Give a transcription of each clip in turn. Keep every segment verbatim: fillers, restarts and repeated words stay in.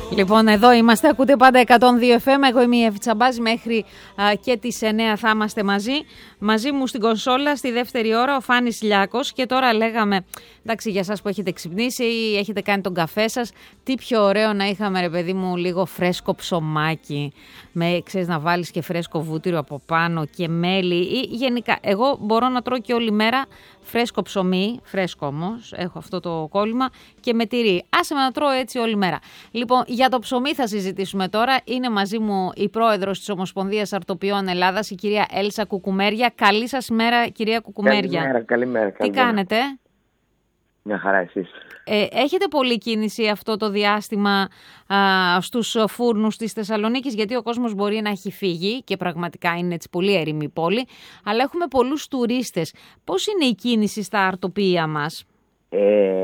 Λοιπόν, εδώ είμαστε, ακούτε πάντα εκατόν δύο εφ εμ, εγώ είμαι η Εύη Τσαμπάζη, μέχρι α, και τις εννέα θα είμαστε μαζί. Μαζί μου στην κονσόλα, στη δεύτερη ώρα, ο Φάνης Λιάκος, και τώρα λέγαμε, εντάξει, για εσάς που έχετε ξυπνήσει ή έχετε κάνει τον καφέ σας, τι πιο ωραίο να είχαμε, ρε παιδί μου, λίγο φρέσκο ψωμάκι, με, ξέρεις, να βάλεις και φρέσκο βούτυρο από πάνω και μέλι, ή γενικά, εγώ μπορώ να τρώω και όλη μέρα φρέσκο ψωμί, φρέσκο όμως, έχω αυτό το κόλλημα, και με τυρί. Άσε με να τρώω έτσι όλη μέρα. Λοιπόν, για το ψωμί θα συζητήσουμε τώρα. Είναι μαζί μου η πρόεδρος της Ομοσπονδίας Αρτοποιών Ελλάδας, η κυρία Έλσα Κουκουμέρια. Καλή σας μέρα, κυρία Κουκουμέρια. Καλημέρα, καλημέρα. Τι κάνετε? Μια χαρά, εσείς? Ε, έχετε πολλή κίνηση αυτό το διάστημα α, στους φούρνους της Θεσσαλονίκης, γιατί ο κόσμος μπορεί να έχει φύγει και πραγματικά είναι έτσι πολύ έρημη πόλη, αλλά έχουμε πολλούς τουρίστες. Πώς είναι η κίνηση στα αρτοποιεία μας? Ε,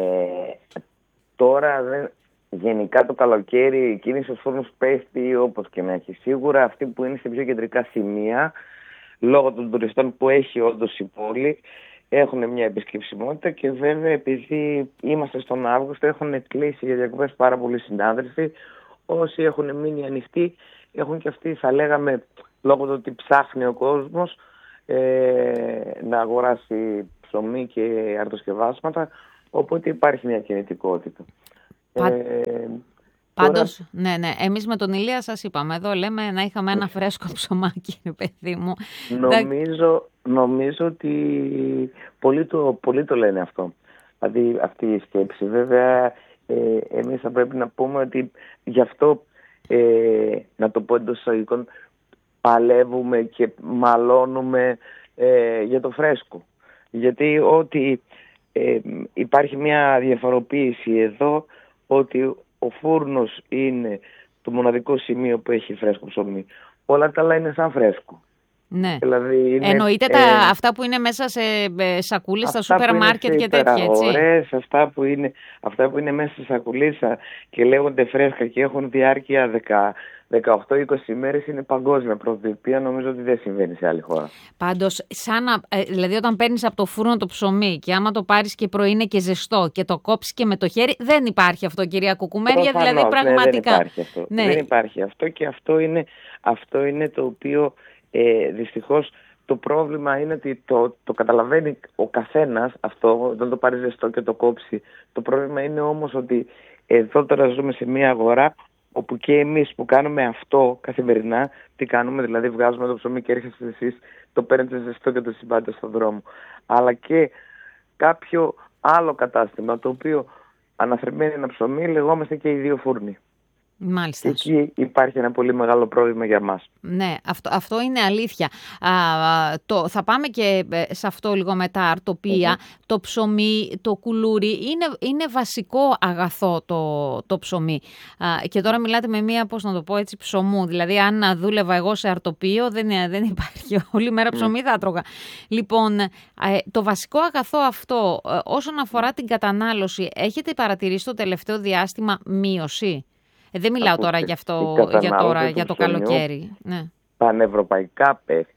τώρα δεν... Γενικά το καλοκαίρι η κίνηση στους φούρνους πέφτει όπως και να έχει. Σίγουρα αυτοί που είναι σε πιο κεντρικά σημεία, λόγω των τουριστών που έχει όντως η πόλη, έχουν μια επισκεψιμότητα, και βέβαια επειδή είμαστε στον Αύγουστο έχουν κλείσει για διακοπές πάρα πολλοί συνάδελφοι. Όσοι έχουν μείνει ανοιχτοί έχουν και αυτοί, θα λέγαμε, λόγω του ότι ψάχνει ο κόσμος ε, να αγοράσει ψωμί και αρτοσκευάσματα, οπότε υπάρχει μια κινητικότητα. Πα... Ε, Πάντως, τώρα... ναι, ναι, εμείς με τον Ηλία σας είπαμε, εδώ λέμε να είχαμε ένα φρέσκο ψωμάκι, παιδί μου. Νομίζω, νομίζω ότι πολλοί το, πολλοί το λένε αυτό, δηλαδή αυτή η σκέψη. Βέβαια, ε, εμείς θα πρέπει να πούμε ότι γι' αυτό, ε, να το πω εντός εισαγωγικών, παλεύουμε και μαλώνουμε ε, για το φρέσκο. Γιατί ότι ε, υπάρχει μια διαφοροποίηση εδώ, ότι ο φούρνος είναι το μοναδικό σημείο που έχει φρέσκο ψωμί. Όλα τα άλλα είναι σαν φρέσκο. Ναι. Δηλαδή είναι, εννοείται τα, ε, αυτά που είναι μέσα σε σακούλες, στα σούπερ μάρκετ και τέτοια, έτσι. Ωραίες, αυτά που είναι, αυτά που είναι μέσα σε σακουλίσα και λέγονται φρέσκα και έχουν διάρκεια δεκαοκτώ είκοσι μέρες, είναι παγκόσμια πρωτοτυπία. Νομίζω ότι δεν συμβαίνει σε άλλη χώρα. Πάντως, σαν να, ε, δηλαδή όταν παίρνεις από το φούρνο το ψωμί και άμα το πάρεις και πρωί είναι και ζεστό και το κόψεις και με το χέρι, δεν υπάρχει αυτό, κυρία Κουκουμέρια. Προφανώς, δηλαδή πραγματικά. Ναι, δεν υπάρχει αυτό. Ναι. Δεν υπάρχει αυτό, και αυτό είναι, αυτό είναι το οποίο ε, δυστυχώς το πρόβλημα είναι ότι το, το καταλαβαίνει ο καθένας αυτό, δεν το πάρει ζεστό και το κόψει. Το πρόβλημα είναι όμως ότι εδώ τώρα ζούμε σε μια αγορά όπου και εμείς που κάνουμε αυτό καθημερινά, τι κάνουμε, δηλαδή βγάζουμε το ψωμί και έρχεστε εσείς, το παίρνετε ζεστό και το συμπάτε στον δρόμο. Αλλά και κάποιο άλλο κατάστημα, το οποίο αναθρεμμένει ένα ψωμί, λεγόμαστε και οι δύο φούρνοι. Μάλιστα. Εκεί υπάρχει ένα πολύ μεγάλο πρόβλημα για μας. Ναι, αυτό, αυτό είναι αλήθεια. Α, το, θα πάμε και σε αυτό λίγο μετά, αρτοπία. Mm-hmm. Το ψωμί, το κουλούρι, είναι, είναι βασικό αγαθό το, το ψωμί. Α, και τώρα μιλάτε με μία, πώς να το πω έτσι, ψωμού. Δηλαδή, αν δούλευα εγώ σε αρτοπείο, δεν, δεν υπάρχει. Όλη μέρα ψωμί θα έτρωγα. Λοιπόν, το βασικό αγαθό αυτό, όσον αφορά την κατανάλωση, έχετε παρατηρήσει το τελευταίο διάστημα μείωση? Ε, δεν μιλάω Ακούστε, τώρα για αυτό, για, τώρα, για το καλοκαίρι. Ναι. Πανευρωπαϊκά πέφτει.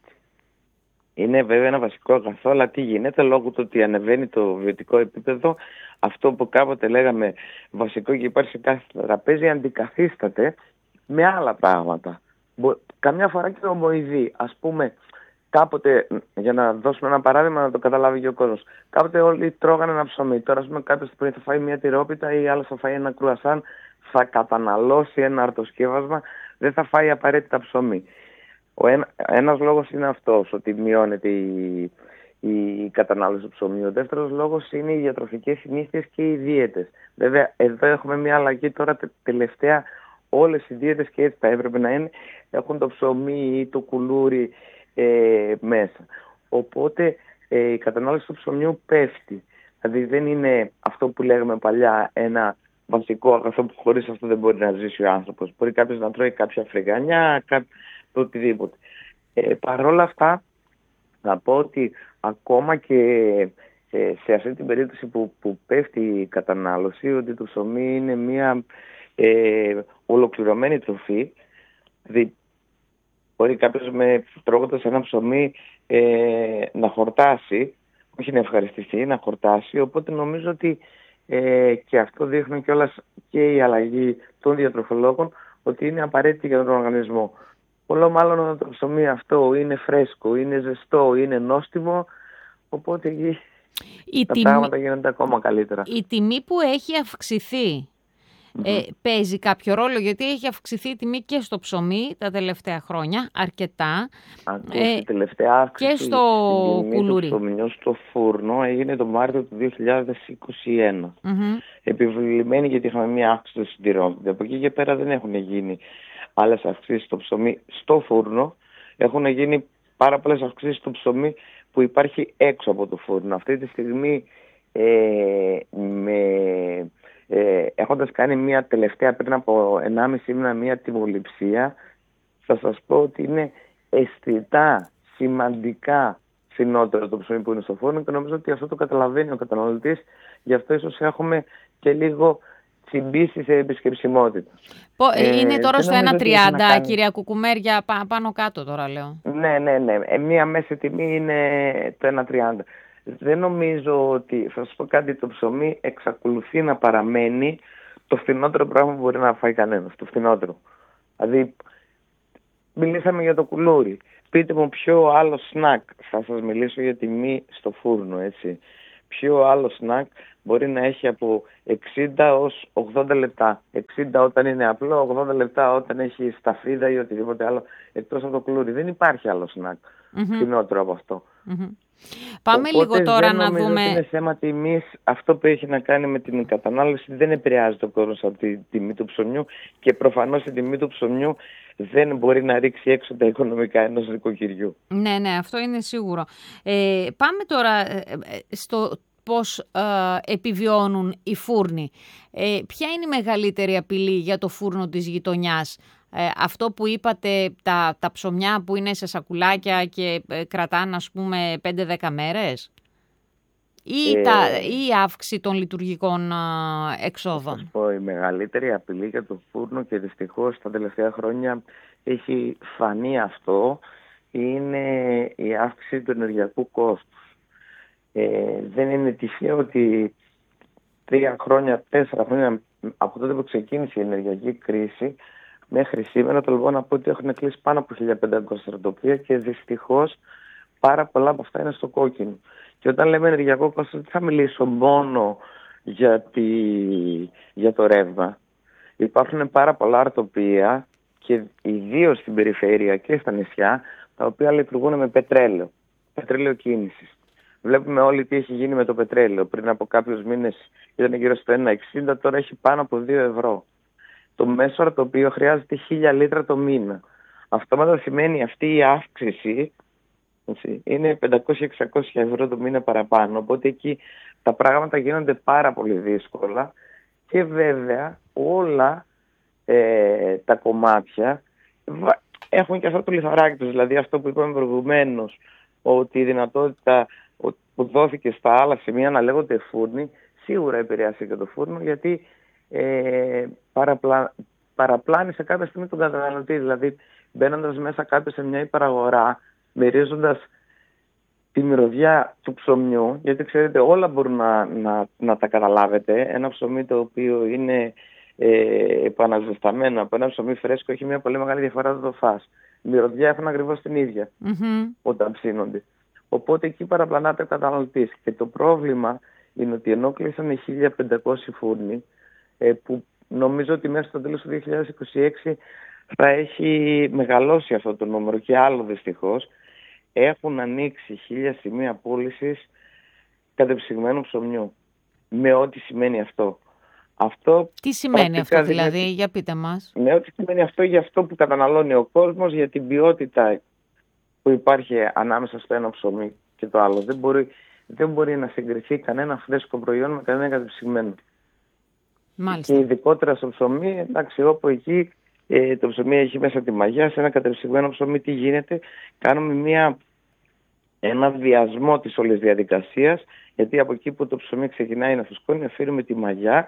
Είναι βέβαια ένα βασικό αγαθό, αλλά τι γίνεται λόγω του ότι ανεβαίνει το βιωτικό επίπεδο, αυτό που κάποτε λέγαμε βασικό και υπάρχει σε κάθε τραπέζι, αντικαθίσταται με άλλα πράγματα. Καμιά φορά και ομοειδή. Ας πούμε, κάποτε, για να δώσουμε ένα παράδειγμα να το καταλάβει και ο κόσμος, κάποτε όλοι τρώγανε ένα ψωμί. Τώρα, ας πούμε, κάποιος που θα φάει μια τυρόπιτα ή άλλος θα φάει ένα κρουασάν, θα καταναλώσει ένα αρτοσκεύασμα, δεν θα φάει απαραίτητα ψωμί. Ο ένα, ένας λόγος είναι αυτός, ότι μειώνεται η, η κατανάλωση του ψωμί. Ο δεύτερος λόγος είναι οι διατροφικές συνήθειες και οι δίαιτες. Βέβαια, εδώ έχουμε μια αλλαγή τώρα τελευταία. Όλες οι δίαιτες, και έτσι θα έπρεπε να είναι, έχουν το ψωμί ή το κουλούρι ε, μέσα. Οπότε ε, η κατανάλωση του ψωμιού πέφτει. Δηλαδή δεν είναι αυτό που λέγαμε παλιά, ένα βασικό αγαθό που χωρίς αυτό δεν μπορεί να ζήσει ο άνθρωπος. Μπορεί κάποιος να τρώει κάποια φρεγανιά, κάποιο, το οτιδήποτε. Ε, Παρ' όλα αυτά, να πω ότι ακόμα και ε, σε αυτή την περίπτωση που, που πέφτει η κατανάλωση, ότι το ψωμί είναι μια ε, ολοκληρωμένη τροφή. Δηλαδή, μπορεί κάποιος με τρώγοντας ένα ψωμί ε, να χορτάσει, όχι να ευχαριστηθεί, να χορτάσει. Οπότε νομίζω ότι ε, και αυτό δείχνουν κιόλας και η αλλαγή των διατροφολόγων ότι είναι απαραίτητη για τον οργανισμό. Πολλό μάλλον όταν το ψωμί αυτό είναι φρέσκο, είναι ζεστό, είναι νόστιμο, οπότε εκεί η τα τιμή, πράγματα γίνονται ακόμα καλύτερα. Η τιμή που έχει αυξηθεί mm-hmm. ε, παίζει κάποιο ρόλο, γιατί έχει αυξηθεί η τιμή και στο ψωμί τα τελευταία χρόνια, αρκετά. Ακούστε, ε, η τελευταία αύξηση και στο στην τιμή κουλούρι. του ψωμιού στο φούρνο έγινε το Μάρτιο του δύο χιλιάδες είκοσι ένα. Mm-hmm. Επιβλημένη, γιατί είχαμε μια αύξηση των συντηρών. Από εκεί και πέρα δεν έχουν γίνει άλλες αυξήσεις στο ψωμί στο φούρνο. Έχουν γίνει πάρα πολλές αυξήσεις στο ψωμί που υπάρχει έξω από το φούρνο. Αυτή τη στιγμή, ε, με, ε, έχοντας κάνει μια τελευταία πριν από ενάμιση μήνα μια τιμοληψία, θα σας πω ότι είναι αισθητά, σημαντικά φθηνότερο το ψωμί που είναι στο φούρνο και νομίζω ότι αυτό το καταλαβαίνει ο καταναλωτής. Γι' αυτό ίσως έχουμε και λίγο τσιμπήσει σε επισκεψιμότητα. Ε, είναι τώρα στο ένα τριάντα, κάνει... κυρία Κουκουμέρια, πά, πάνω κάτω τώρα λέω. Ναι, ναι, ναι. Ε, μία μέση τιμή είναι το ένα τριάντα. Δεν νομίζω ότι, θα σας πω κάτι, το ψωμί εξακολουθεί να παραμένει το φθηνότερο πράγμα που μπορεί να φάει κανένας, το φθηνότερο. Δηλαδή, μιλήσαμε για το κουλούρι. Πείτε μου ποιο άλλο σνακ, θα σας μιλήσω για τιμή στο φούρνο, έτσι. Ποιο άλλο σνακ μπορεί να έχει από εξήντα ως ογδόντα λεπτά. εξήντα όταν είναι απλό, ογδόντα λεπτά όταν έχει σταφίδα ή οτιδήποτε άλλο, εκτός από το κουλούρι. Δεν υπάρχει άλλο σνακ mm-hmm. φθηνότερο από αυτό. Mm-hmm. Πάμε Οπότε λίγο τώρα δεν να νομίζω δούμε. Ότι είναι θέμα τιμής. Αυτό που έχει να κάνει με την κατανάλωση δεν επηρεάζει το κόσμο από τη τιμή του ψωμιού και προφανώς η τιμή του ψωμιού δεν μπορεί να ρίξει έξω τα οικονομικά ενός νοικοκυριού. Ναι, ναι, αυτό είναι σίγουρο. Ε, πάμε τώρα ε, στο πώς ε, επιβιώνουν οι φούρνοι. Ε, ποια είναι η μεγαλύτερη απειλή για το φούρνο της γειτονιάς? Ε, αυτό που είπατε, τα, τα ψωμιά που είναι σε σακουλάκια και ε, κρατάνε ας πούμε πέντε δέκα μέρες, ή, ε, τα, ή η αύξηση των λειτουργικών ε, εξόδων? Θα σας πω, η μεγαλύτερη απειλή για το φούρνο, και δυστυχώς τα τελευταία χρόνια έχει φανεί αυτό, είναι η αύξηση του ενεργειακού κόστους. Ε, δεν είναι τυχαίο ότι τρία χρόνια, τέσσερα χρόνια από τότε που ξεκίνησε η ενεργειακή κρίση μέχρι σήμερα, τολμώ να πω ότι έχουν κλείσει πάνω από χίλια πεντακόσια στρατοπία και δυστυχώς πάρα πολλά από αυτά είναι στο κόκκινο. Και όταν λέμε ενεργειακό κόστος, δεν θα μιλήσω μόνο για, τη, για το ρεύμα. Υπάρχουν πάρα πολλά αρτοπία και ιδίως στην περιφέρεια και στα νησιά, τα οποία λειτουργούν με πετρέλαιο, πετρέλαιο κίνησης. Βλέπουμε όλοι τι έχει γίνει με το πετρέλαιο. Πριν από κάποιους μήνες ήταν γύρω στο ένα εξήντα, τώρα έχει πάνω από δύο ευρώ. Το μέσο αρτοπείο χρειάζεται χίλια λίτρα το μήνα. Αυτόματα σημαίνει αυτή η αύξηση, έτσι, είναι πεντακόσια με εξακόσια ευρώ το μήνα παραπάνω. Οπότε εκεί τα πράγματα γίνονται πάρα πολύ δύσκολα και βέβαια όλα ε, τα κομμάτια έχουν και αυτό το λιθαράκι τους. Δηλαδή αυτό που είπαμε προηγουμένως, ότι η δυνατότητα που δόθηκε στα άλλα σημεία να λέγονται φούρνοι, σίγουρα επηρεάσει και το φούρνο, γιατί ε, παραπλα... παραπλάνησε κάποια στιγμή τον καταναλωτή. Δηλαδή μπαίνοντας μέσα κάποιος σε μια υπεραγορά, μυρίζοντας τη μυρωδιά του ψωμιού, γιατί ξέρετε όλα μπορούν να, να, να τα καταλάβετε. Ένα ψωμί το οποίο είναι ε, επαναζεσταμένο από ένα ψωμί φρέσκο έχει μια πολύ μεγάλη διαφορά να το φας. Η μυρωδιά έχουν ακριβώς την ίδια mm-hmm. όταν ψήνονται. Οπότε εκεί παραπλανάται ο καταναλωτής. Και το πρόβλημα είναι ότι ενώ κλείσανε χίλια πεντακόσιοι φούρνοι, ε, που νομίζω ότι μέσα στο τέλος του δύο χιλιάδες είκοσι έξι θα έχει μεγαλώσει αυτό το νούμερο και άλλο δυστυχώς, έχουν ανοίξει χίλια σημεία πώλησης κατεψυγμένου ψωμιού. Με ό,τι σημαίνει αυτό. αυτό Τι σημαίνει αυτό δηλαδή, είναι... για πείτε μας. Με ό,τι σημαίνει αυτό για αυτό που καταναλώνει ο κόσμος, για την ποιότητα που υπάρχει ανάμεσα στο ένα ψωμί και το άλλο. Δεν μπορεί, δεν μπορεί να συγκριθεί κανένα φρέσκο προϊόν με κανένα κατεψυγμένο. Μάλιστα. Και ειδικότερα στο ψωμί, εντάξει, όπου εκεί ε, το ψωμί έχει μέσα τη μαγιά, σε ένα κατεψυγμένο ψωμί τι γίνεται? Κάνουμε μια, ένα βιασμό της όλης διαδικασίας, γιατί από εκεί που το ψωμί ξεκινάει να φουσκώνει, αφήνουμε τη μαγιά,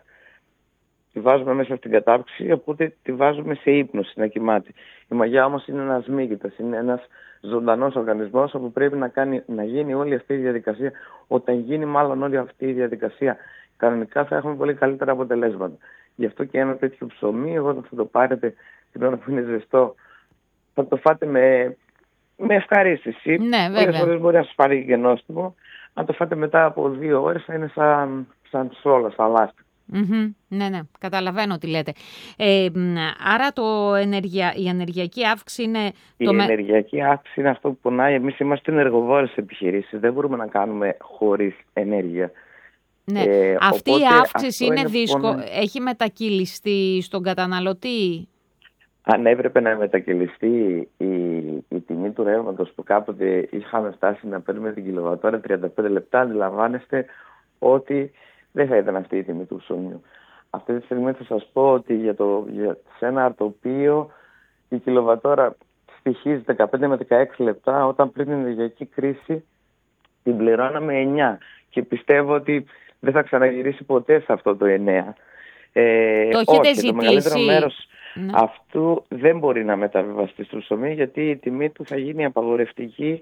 τη βάζουμε μέσα στην κατάψυξη, οπότε τη βάζουμε σε ύπνωση, να κοιμάται. Η μαγιά όμως είναι ένας μύκητας, είναι ένας ζωντανός οργανισμός, όπου πρέπει να, κάνει, να γίνει όλη αυτή η διαδικασία. Όταν γίνει μάλλον όλη αυτή η διαδικασία κανονικά θα έχουμε πολύ καλύτερα αποτελέσματα. Γι' αυτό και ένα τέτοιο ψωμί, εγώ θα το πάρετε την ώρα που είναι ζεστό, θα το φάτε με, με ευχαρίστηση. Ναι, Πολλές φορές μπορεί να σας πάρει και νόστιμο. Αν το φάτε μετά από δύο ώρες θα είναι σαν, σαν σόλα, σαν λάστιχο. Mm-hmm. Ναι, ναι, καταλαβαίνω τι λέτε. Ε, άρα το ενεργεια... η ενεργειακή αύξηση είναι... Η το ενεργειακή αύξηση είναι αυτό που πονάει. Εμείς είμαστε ενεργοβόρες επιχειρήσεις. Δεν μπορούμε να κάνουμε χωρίς ενέργεια. Ναι. Ε, αυτή οπότε, η αύξηση είναι, είναι δύσκολη. Πόνο... Έχει μετακυλιστεί στον καταναλωτή. Αν έπρεπε να μετακυλιστεί η, η τιμή του ρεύματος που κάποτε είχαμε φτάσει να παίρνουμε την κιλοβατόρα τριάντα πέντε λεπτά, αντιλαμβάνεστε ότι δεν θα ήταν αυτή η τιμή του ψωμιού. Αυτή τη στιγμή θα σας πω ότι για το, για, σε ένα αρτοπείο η κιλοβατόρα στοιχίζει δεκαπέντε με δεκαέξι λεπτά, όταν πριν την ενεργειακή κρίση την πληρώναμε εννιά και πιστεύω ότι δεν θα ξαναγυρίσει ποτέ σε αυτό το εννιά. Ε, το έχετε όχι, ζητήσει. Το μεγαλύτερο μέρος ναι. αυτού δεν μπορεί να μεταβιβαστεί στο ψωμί, γιατί η τιμή του θα γίνει απαγορευτική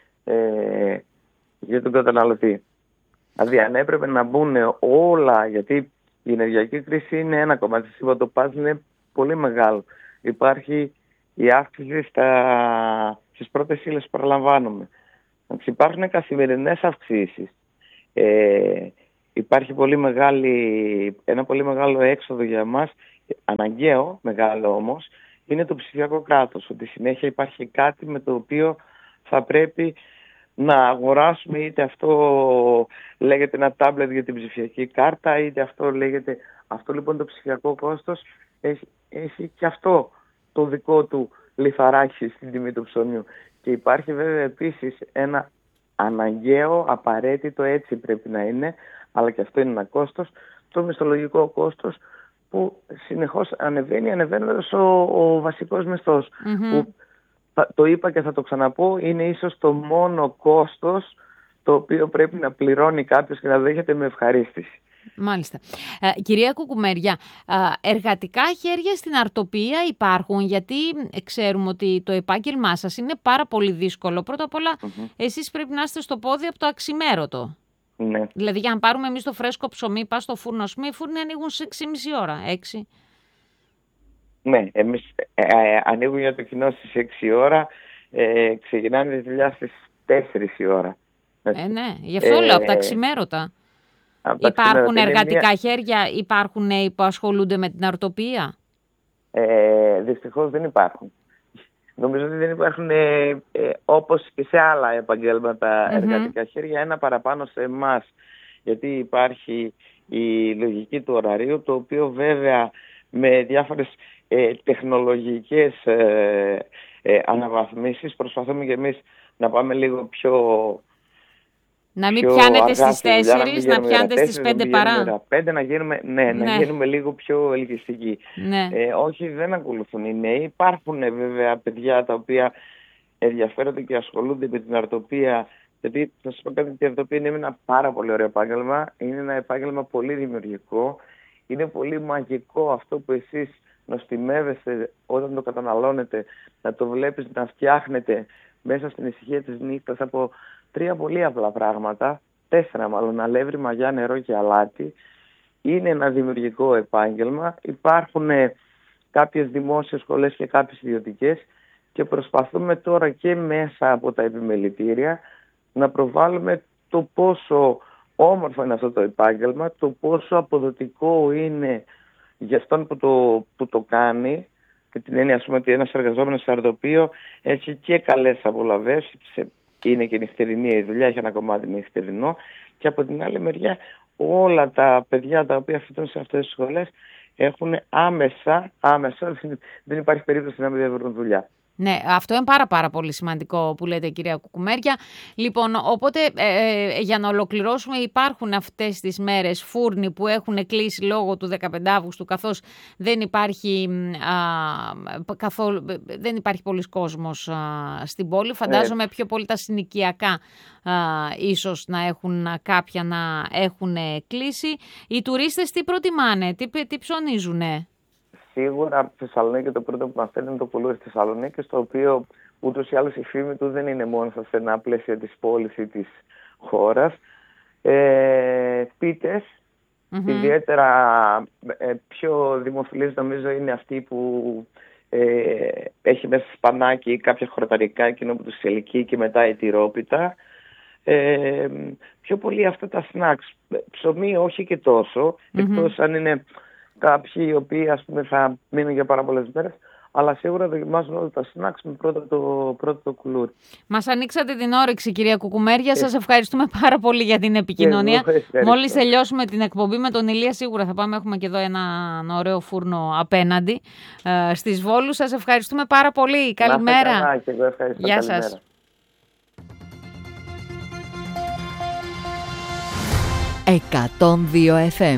ε, για τον καταναλωτή. Δηλαδή αν έπρεπε να μπουν όλα, γιατί η ενεργειακή κρίση είναι ένα κομμάτι, είπα, το παζλ είναι πολύ μεγάλο. Υπάρχει η αύξηση στα, στις πρώτες ύλες που παραλαμβάνουμε. Υπάρχουν καθημερινές αυξήσεις. Ε, υπάρχει πολύ μεγάλη, ένα πολύ μεγάλο έξοδο για μας, αναγκαίο, μεγάλο όμως, είναι το ψηφιακό κράτος. Ότι συνέχεια υπάρχει κάτι με το οποίο θα πρέπει να αγοράσουμε, είτε αυτό λέγεται ένα τάμπλετ για την ψηφιακή κάρτα, είτε αυτό λέγεται, αυτό λοιπόν το ψηφιακό κόστος έχει, έχει και αυτό το δικό του λιθαράκι στην τιμή του ψωμιού. Και υπάρχει βέβαια επίσης ένα αναγκαίο, απαραίτητο, έτσι πρέπει να είναι, αλλά και αυτό είναι ένα κόστος, το μισθολογικό κόστος που συνεχώς ανεβαίνει, ανεβαίνοντας ο, ο βασικός μισθός. Mm-hmm. Που, το είπα και θα το ξαναπώ, είναι ίσως το μόνο κόστος το οποίο πρέπει να πληρώνει κάποιος και να δέχεται με ευχαρίστηση. Μάλιστα. Ε, κυρία Κουκουμέρια, ε, εργατικά χέρια στην αρτοπία υπάρχουν, γιατί ξέρουμε ότι το επάγγελμά σας είναι πάρα πολύ δύσκολο. Πρώτα απ' όλα, mm-hmm. εσείς πρέπει να είστε στο πόδι από το αξιμέρωτο. Ναι. Δηλαδή, για να πάρουμε εμείς το φρέσκο ψωμί, πας στο φούρνο, οι φούρνοι ανοίγουν σε έξι και μισή ώρα, έξι. Ναι, εμείς ε, ε, ανοίγουν για το κοινό στις έξι ώρα, ε, ξεκινάνε τη δουλειά στις τέσσερις η ώρα. Ε, ναι, γι' αυτό ε, λέω, από τα αξιμέρωτα. Υπάρχουν εργατικά μια... χέρια, υπάρχουν νέοι που ασχολούνται με την αρτοπία. Ε, δυστυχώς δεν υπάρχουν. Νομίζω ότι δεν υπάρχουν ε, ε, όπως και σε άλλα επαγγέλματα mm-hmm. εργατικά χέρια, ένα παραπάνω σε εμάς. Γιατί υπάρχει η λογική του ωραρίου, το οποίο βέβαια με διάφορες ε, τεχνολογικές ε, ε, αναβαθμίσεις προσπαθούμε και εμείς να πάμε λίγο πιο... Να μην πιάνετε στις τέσσερις, να, να πιάνετε στις πέντε παρά. πέντε, να γίνουμε, ναι, ναι. να γίνουμε λίγο πιο ελκυστικοί. Ναι. Ε, όχι, δεν ακολουθούν οι νέοι. Υπάρχουν βέβαια παιδιά τα οποία ενδιαφέρονται και ασχολούνται με την αρτοπία. Γιατί θα σας πω κάτι, η αρτοπία είναι ένα πάρα πολύ ωραίο επάγγελμα. Είναι ένα επάγγελμα πολύ δημιουργικό. Είναι πολύ μαγικό αυτό που εσείς νοστιμεύεστε όταν το καταναλώνετε, να το βλέπεις να φτιάχνετε μέσα στην ησυχία της νύχτας από τρία πολύ απλά πράγματα, τέσσερα μάλλον, αλεύρι, μαγιά, νερό και αλάτι. Είναι ένα δημιουργικό επάγγελμα. Υπάρχουν κάποιες δημόσιες σχολές και κάποιες ιδιωτικές και προσπαθούμε τώρα και μέσα από τα επιμελητήρια να προβάλλουμε το πόσο όμορφο είναι αυτό το επάγγελμα, το πόσο αποδοτικό είναι για αυτόν που το, που το κάνει, και την έννοια, ας πούμε, ότι ένας εργαζόμενος σε αρτοπείο έχει και καλές απολαβές, είναι και νυχτερινή η δουλειά, έχει ένα κομμάτι νυχτερινό, και από την άλλη μεριά όλα τα παιδιά τα οποία φοιτούν σε αυτές τις σχολές έχουν άμεσα, άμεσα, δεν υπάρχει περίπτωση να μην διαβρούν δουλειά. Ναι, αυτό είναι πάρα πάρα πολύ σημαντικό που λέτε, κυρία Κουκουμέρια. Λοιπόν, οπότε ε, για να ολοκληρώσουμε, υπάρχουν αυτές τις μέρες φούρνοι που έχουν κλείσει λόγω του δεκαπέντε Αυγούστου, καθώς δεν υπάρχει, α, καθόλου, δεν υπάρχει πολύς κόσμος α, στην πόλη. Φαντάζομαι ε. πιο πολύ τα συνοικιακά α, ίσως να έχουν κάποια να έχουν κλείσει. Οι τουρίστες τι προτιμάνε, τι, τι ψωνίζουνε? Σίγουρα από τη Θεσσαλονίκη το πρώτο που μαθαίνει είναι το κουλούρι της Θεσσαλονίκης, το οποίο ούτως ή άλλως η φήμη του δεν είναι μόνο στα στενά πλαίσια της πόλης ή της χώρας. Ε, πίτες, Mm-hmm. Ιδιαίτερα ε, πιο δημοφιλής νομίζω είναι αυτή που ε, έχει μέσα σπανάκι ή κάποια χορταρικά, εκείνο που τους ελκύει, και μετά η τυρόπιτα. Ε, πιο πολύ αυτά τα snacks. Ψωμί όχι και τόσο, mm-hmm. εκτός αν είναι κάποιοι οι οποίοι ας πούμε θα μείνουν για πάρα πολλές μέρες, αλλά σίγουρα δοκιμάζουν όλα τα snacks με πρώτο το, πρώτο το κουλούρι. Μας ανοίξατε την όρεξη, κυρία Κουκουμέρια. Ε, σας ευχαριστούμε πάρα πολύ για την επικοινωνία. Μόλις τελειώσουμε την εκπομπή με τον Ηλία, σίγουρα θα πάμε. Έχουμε και εδώ έναν ωραίο φούρνο απέναντι ε, στις Βόλους. Σας ευχαριστούμε πάρα πολύ. Καλημέρα. Καλά, και εγώ ευχαριστώ. Γεια Καλημέρα. σας. εκατόν δύο εφ εμ.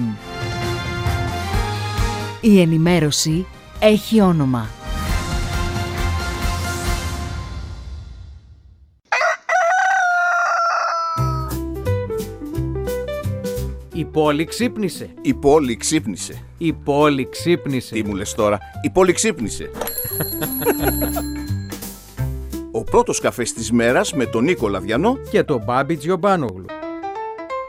Η ενημέρωση έχει όνομα. Η πόλη ξύπνησε. Η πόλη ξύπνησε. Η πόλη ξύπνησε. Τι μου λες τώρα, η πόλη ξύπνησε. Ο πρώτος καφές της μέρας με τον Νίκο Λαδιανό και τον Μπάμπη Τζιομπάνογλου.